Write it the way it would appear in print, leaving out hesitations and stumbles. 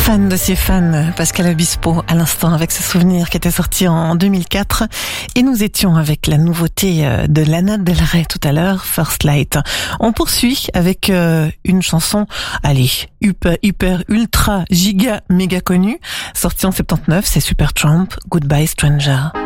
Fan de ses fans, Pascal Obispo à l'instant avec ce souvenir qui était sorti en 2004 et nous étions avec la nouveauté de Lana Del Rey tout à l'heure, First Light. On poursuit avec une chanson, allez, hyper, ultra, giga, méga connue, sortie en 79, c'est Supertramp, Goodbye Stranger.